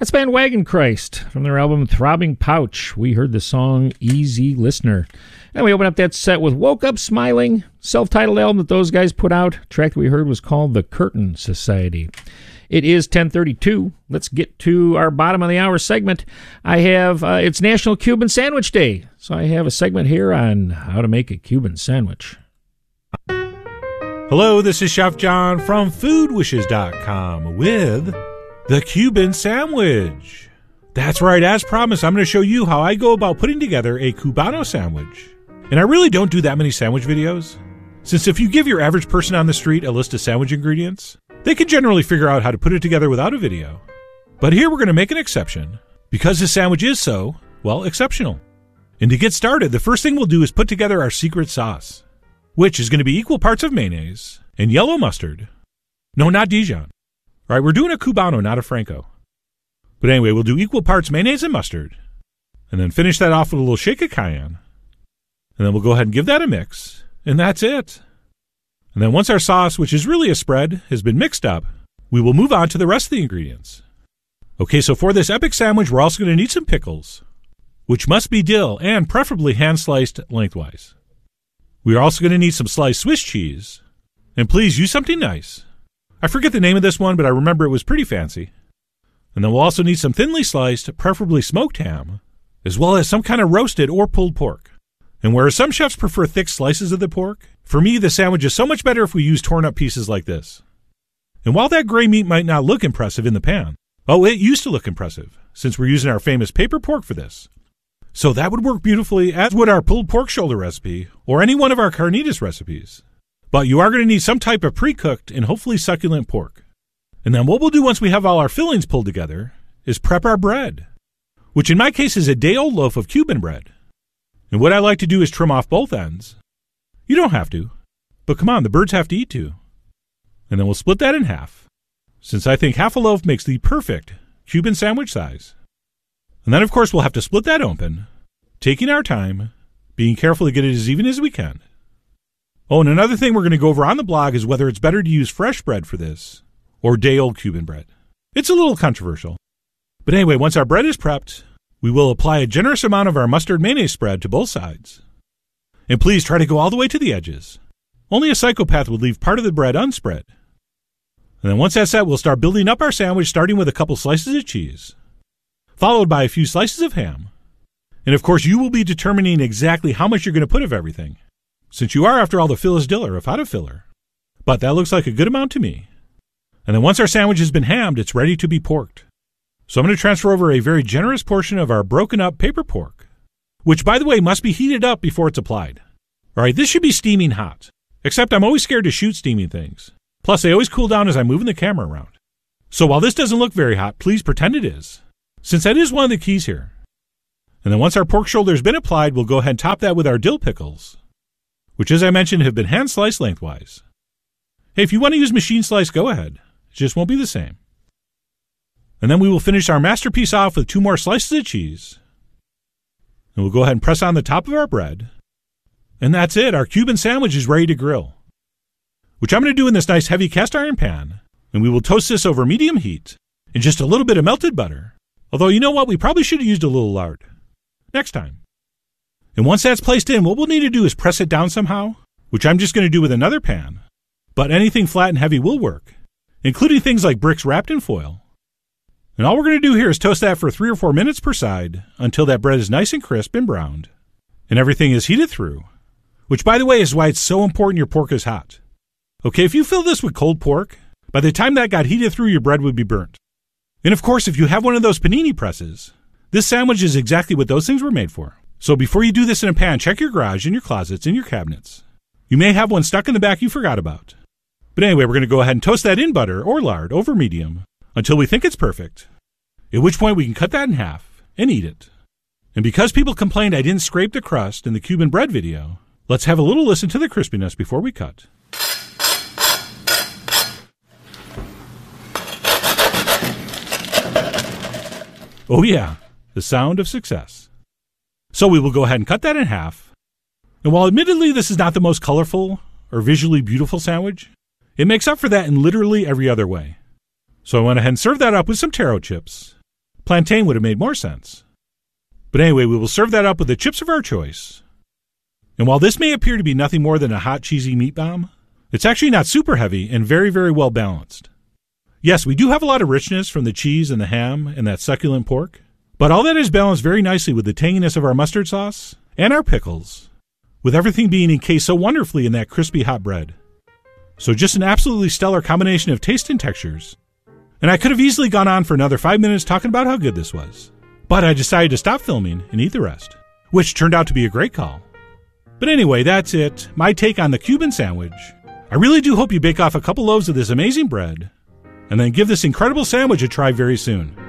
That's band Wagon Christ from their album Throbbing Pouch. We heard the song Easy Listener. And we open up that set with Woke Up Smiling, self-titled album that those guys put out. The track that we heard was called The Curtain Society. It is 10:32. Let's get to our bottom of the hour segment. I have, it's National Cuban Sandwich Day. So I have a segment here on how to make a Cuban sandwich. Hello, this is Chef John from foodwishes.com with the Cuban sandwich. That's right, as promised, I'm going to show you how I go about putting together a Cubano sandwich. And I really don't do that many sandwich videos, since if you give your average person on the street a list of sandwich ingredients, they can generally figure out how to put it together without a video. But here we're going to make an exception, because this sandwich is so, well, exceptional. And to get started, the first thing we'll do is put together our secret sauce, which is going to be equal parts of mayonnaise and yellow mustard. No, not Dijon. All right, we're doing a Cubano, not a Franco. But anyway, we'll do equal parts mayonnaise and mustard, and then finish that off with a little shake of cayenne. And then we'll go ahead and give that a mix, and that's it. And then once our sauce, which is really a spread, has been mixed up, we will move on to the rest of the ingredients. Okay, so for this epic sandwich, we're also going to need some pickles, which must be dill and preferably hand-sliced lengthwise. We are also going to need some sliced Swiss cheese, and please use something nice. I forget the name of this one, but I remember it was pretty fancy. And then we'll also need some thinly sliced, preferably smoked ham, as well as some kind of roasted or pulled pork. And whereas some chefs prefer thick slices of the pork, for me the sandwich is so much better if we use torn up pieces like this. And while that gray meat might not look impressive in the pan, oh, it used to look impressive, since we're using our famous paper pork for this. So that would work beautifully, as would our pulled pork shoulder recipe, or any one of our carnitas recipes. But you are going to need some type of pre-cooked and hopefully succulent pork. And then what we'll do once we have all our fillings pulled together is prep our bread, which in my case is a day-old loaf of Cuban bread. And what I like to do is trim off both ends. You don't have to, but come on, the birds have to eat too. And then we'll split that in half, since I think half a loaf makes the perfect Cuban sandwich size. And then of course we'll have to split that open, taking our time, being careful to get it as even as we can. Oh, and another thing we're going to go over on the blog is whether it's better to use fresh bread for this or day-old Cuban bread. It's a little controversial. But anyway, once our bread is prepped, we will apply a generous amount of our mustard mayonnaise spread to both sides. And please try to go all the way to the edges. Only a psychopath would leave part of the bread unspread. And then once that's set, we'll start building up our sandwich, starting with a couple slices of cheese, followed by a few slices of ham. And of course, you will be determining exactly how much you're going to put of everything, since you are, after all, the Phyllis Diller, if not a filler. But that looks like a good amount to me. And then once our sandwich has been hammed, it's ready to be porked. So I'm going to transfer over a very generous portion of our broken up paper pork, which, by the way, must be heated up before it's applied. All right, this should be steaming hot, except I'm always scared to shoot steaming things. Plus, they always cool down as I'm moving the camera around. So while this doesn't look very hot, please pretend it is, since that is one of the keys here. And then once our pork shoulder has been applied, we'll go ahead and top that with our dill pickles, which, as I mentioned, have been hand-sliced lengthwise. Hey, if you want to use machine slice, go ahead. It just won't be the same. And then we will finish our masterpiece off with 2 more slices of cheese. And we'll go ahead and press on the top of our bread. And that's it. Our Cuban sandwich is ready to grill, which I'm going to do in this nice heavy cast iron pan. And we will toast this over medium heat in just a little bit of melted butter. Although, you know what? We probably should have used a little lard next time. And once that's placed in, what we'll need to do is press it down somehow, which I'm just going to do with another pan. But anything flat and heavy will work, including things like bricks wrapped in foil. And all we're going to do here is toast that for 3 or 4 minutes per side until that bread is nice and crisp and browned, and everything is heated through, which, by the way, is why it's so important your pork is hot. Okay, if you fill this with cold pork, by the time that got heated through, your bread would be burnt. And of course, if you have one of those panini presses, this sandwich is exactly what those things were made for. So before you do this in a pan, check your garage and your closets and your cabinets. You may have one stuck in the back you forgot about. But anyway, we're going to go ahead and toast that in butter or lard over medium until we think it's perfect, at which point we can cut that in half and eat it. And because people complained I didn't scrape the crust in the Cuban bread video, let's have a little listen to the crispiness before we cut. Oh yeah, the sound of success. So we will go ahead and cut that in half. And while admittedly this is not the most colorful or visually beautiful sandwich, it makes up for that in literally every other way. So I went ahead and served that up with some taro chips, Plantain would have made more sense. But anyway, we will serve that up with the chips of our choice. And while this may appear to be nothing more than a hot, cheesy meat bomb, it's actually not super heavy and very, very well balanced. Yes, we do have a lot of richness from the cheese and the ham and that succulent pork, but all that is balanced very nicely with the tanginess of our mustard sauce and our pickles, with everything being encased so wonderfully in that crispy hot bread. So just an absolutely stellar combination of taste and textures. And I could have easily gone on for another 5 minutes talking about how good this was. But I decided to stop filming and eat the rest, which turned out to be a great call. But anyway, that's it. My take on the Cuban sandwich. I really do hope you bake off a couple loaves of this amazing bread, and then give this incredible sandwich a try very soon.